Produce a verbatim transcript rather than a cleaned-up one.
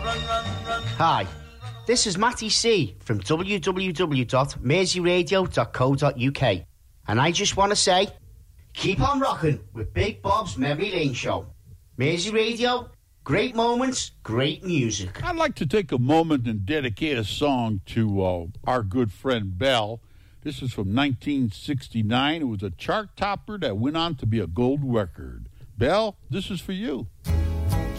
Hi, this is Matty C from w w w dot mersey radio dot co dot u k, and I just want to say, keep on rocking with Big Bob's Memory Lane Show. Mersey Radio, great moments, great music. I'd like to take a moment and dedicate a song to uh, our good friend Belle. This is from nineteen sixty-nine. It was a chart topper that went on to be a gold record. Belle, this is for you.